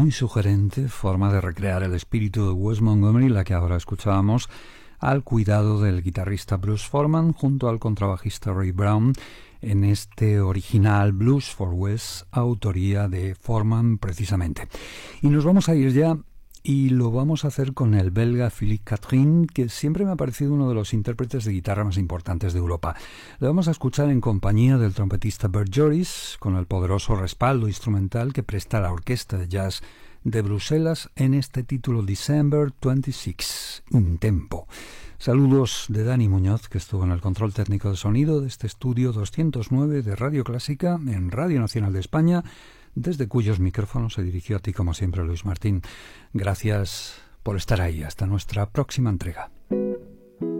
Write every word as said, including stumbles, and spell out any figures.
muy sugerente forma de recrear el espíritu de Wes Montgomery, la que ahora escuchábamos, al cuidado del guitarrista Bruce Forman junto al contrabajista Ray Brown en este original Blues for Wes, autoría de Forman precisamente. Y nos vamos a ir ya, y lo vamos a hacer con el belga Philippe Catherine, que siempre me ha parecido uno de los intérpretes de guitarra más importantes de Europa. Le vamos a escuchar en compañía del trompetista Bert Joris, con el poderoso respaldo instrumental que presta la Orquesta de Jazz de Bruselas en este título December veintiséis, in tempo. Saludos de Dani Muñoz, que estuvo en el control técnico de sonido de este estudio doscientos nueve de Radio Clásica en Radio Nacional de España, desde cuyos micrófonos se dirigió a ti como siempre Luis Martín. Gracias por estar ahí. Hasta nuestra próxima entrega.